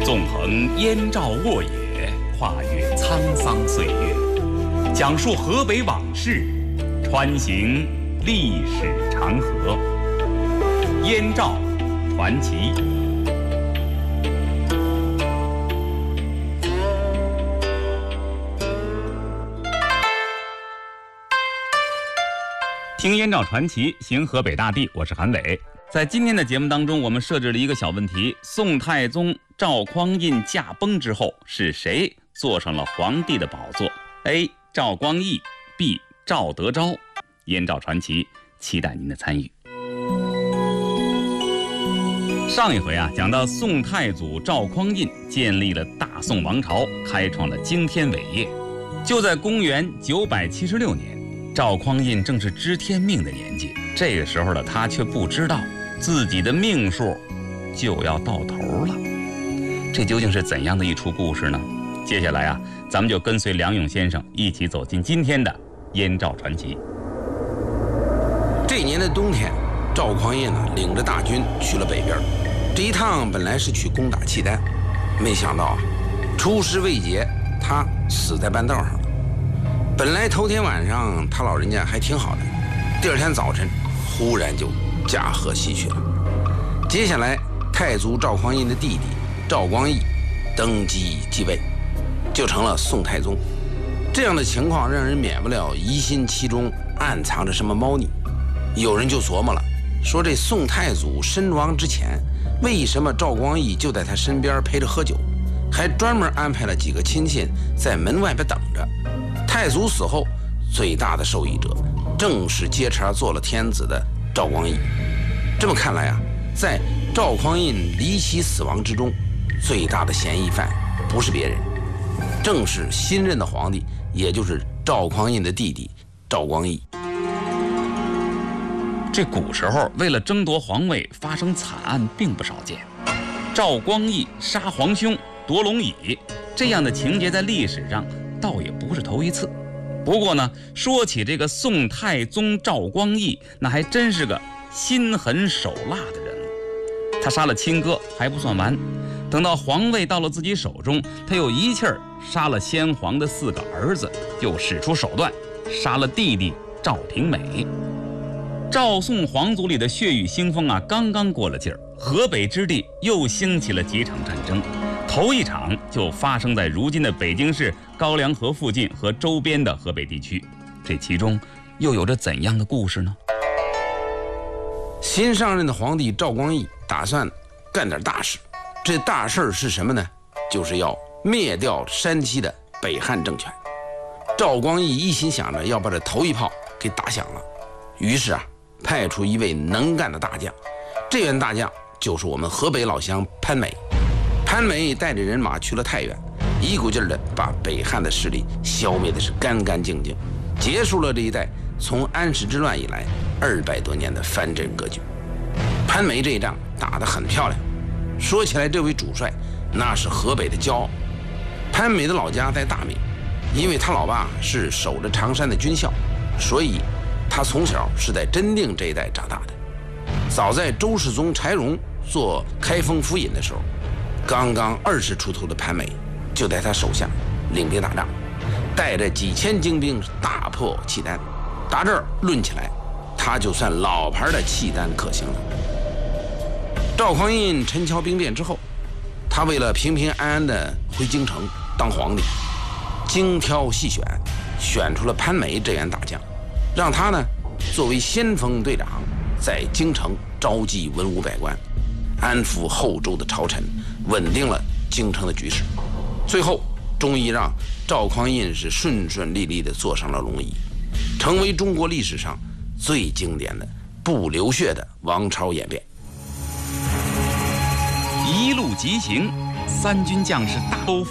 纵横燕赵沃野，跨越沧桑岁月，讲述河北往事，穿行历史长河。燕赵传奇。听燕赵传奇，行河北大地，我是韩伟。在今天的节目当中，我们设置了一个小问题：宋太宗赵匡胤驾崩之后，是谁坐上了皇帝的宝座 ？A. 赵光义 B. 赵德昭。燕赵传奇，期待您的参与。上一回讲到宋太祖赵匡胤建立了大宋王朝，开创了惊天伟业。就在公元976年，赵匡胤正是知天命的年纪，这个时候的他却不知道自己的命数就要到头了。这究竟是怎样的一出故事呢？接下来咱们就跟随梁勇先生一起走进今天的燕赵传奇。 这年的冬天，赵匡胤领着大军去了北边。这一趟本来是去攻打契丹，没想到出师未捷，他死在半道上了。本来头天晚上他老人家还挺好的，第二天早晨忽然就驾鹤西去了。接下来太祖赵匡胤的弟弟赵光义登基继位，就成了宋太宗。这样的情况让人免不了疑心其中暗藏着什么猫腻。有人就琢磨了，说这宋太祖身亡之前，为什么赵光义就在他身边陪着喝酒，还专门安排了几个亲信在门外边等着。太祖死后，最大的受益者正是接茬做了天子的赵光义。这么看来在赵匡胤离奇死亡之中，最大的嫌疑犯不是别人，正是新任的皇帝，也就是赵匡胤的弟弟赵光义。 这古时候为了争夺皇位发生惨案并不少见，赵光义杀皇兄夺龙椅这样的情节在历史上倒也不是头一次。不过呢，说起这个宋太宗赵光义，那还真是个心狠手辣的人物。他杀了亲哥还不算完，等到皇位到了自己手中，他又一气儿杀了先皇的4个儿子，又使出手段杀了弟弟赵廷美。赵宋皇族里的血雨腥风刚刚过了劲儿，河北之地又兴起了几场战争。头一场就发生在如今的北京市高梁河附近和周边的河北地区，这其中又有着怎样的故事呢？ 新上任的皇帝赵光义打算干点大事，这大事是什么呢？就是要灭掉山西的北汉政权。赵光义一心想着要把这头一炮给打响了，于是派出一位能干的大将，这员大将就是我们河北老乡潘美。潘美带着人马去了太原，一股劲儿的把北汉的势力消灭的是干干净净，结束了这一代从安史之乱以来200多年的藩镇割据。潘美这一仗打得很漂亮，说起来这位主帅那是河北的骄傲。潘美的老家在大名，因为他老爸是守着常山的军校，所以他从小是在真定这一带长大的。早在周世宗柴荣做开封府尹的时候，刚刚20出头的潘美就在他手下领兵打仗，带着几千精兵大破契丹。打这儿论起来，他就算老牌的契丹克星了。赵匡胤陈桥兵变之后，他为了平平安安的回京城当皇帝，精挑细选，选出了潘美这员大将，让他呢作为先锋队长，在京城召集文武百官，安抚后周的朝臣，稳定了京城的局势。最后终于让赵匡胤是顺顺利利地坐上了龙椅，成为中国历史上最经典的不流血的王朝演变。 一路疾行，3军将士大都